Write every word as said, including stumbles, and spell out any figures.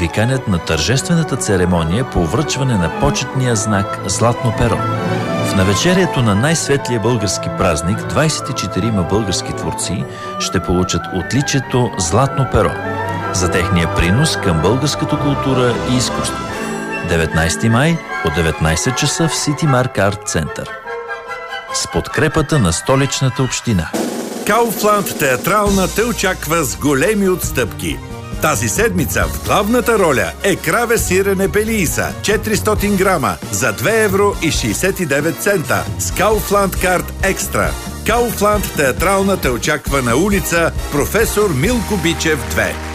ви канят на тържествената церемония по връчване на почетния знак Златно перо. В навечерието на най-светлия български празник двадесет и четирима български творци ще получат отличието Златно перо за техния принос към българската култура и изкуство. деветнадесети май от деветнадесет часа в Сити Марк Арт Център. С подкрепата на Столичната община. Кауфланд театрална те очаква с големи отстъпки. Тази седмица в главната роля е краве сирене Белииса четиристотин грама за две евро и шейсет и девет цента с Кауфланд карт екстра. Кауфланд театрална те очаква на улица Професор Милко Бичев две.